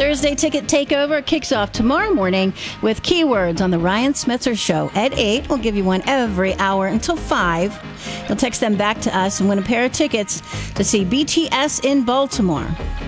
Thursday Ticket Takeover kicks off tomorrow morning with keywords on the Ryan Smetzer Show at 8. We'll give you one every hour until 5. You'll text them back to us and win a pair of tickets to see BTS in Baltimore.